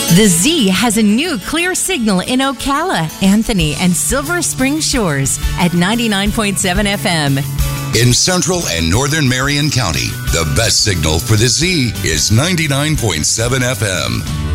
The Z has a new clear signal in Ocala, Anthony, and Silver Spring Shores at 99.7 FM. In Central and Northern Marion County, the best signal for the Z is 99.7 FM.